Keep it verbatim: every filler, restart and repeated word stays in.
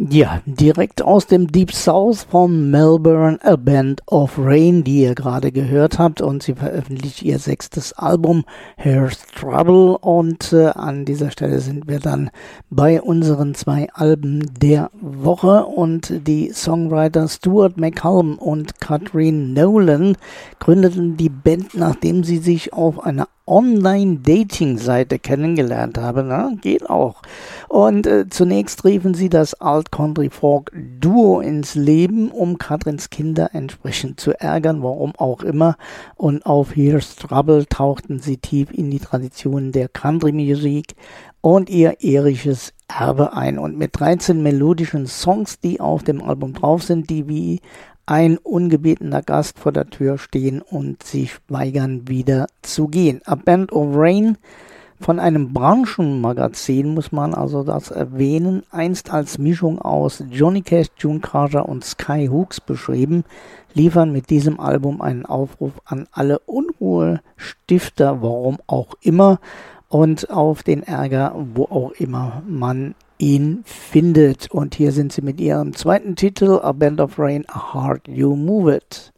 Ja, direkt aus dem Deep South von Melbourne, A Band of Rain, die ihr gerade gehört habt, und sie veröffentlicht ihr sechstes Album, Here's Trouble, und äh, an dieser Stelle sind wir dann bei unseren zwei Alben der Woche, und die Songwriter Stuart McCallum und Catherine Nolan gründeten die Band, nachdem sie sich auf einer Online-Dating-Seite kennengelernt haben. Na, geht auch. Und äh, zunächst riefen sie das Alt-Country-Folk-Duo ins Leben, um Katrins Kinder entsprechend zu ärgern, warum auch immer. Und auf Here's Trouble tauchten sie tief in die Traditionen der Country-Musik und ihr irisches Erbe ein. Und mit dreizehn melodischen Songs, die auf dem Album drauf sind, die wie ein ungebetener Gast vor der Tür stehen und sich weigern, wieder zu gehen. A Band of Rain, von einem Branchenmagazin, muss man also das erwähnen, einst als Mischung aus Johnny Cash, June Carter und Sky Hooks beschrieben, liefern mit diesem Album einen Aufruf an alle Unruhestifter, warum auch immer, und auf den Ärger, wo auch immer man ihn findet. Und hier sind sie mit ihrem zweiten Titel, A Band of Rain, A Heart You Move It.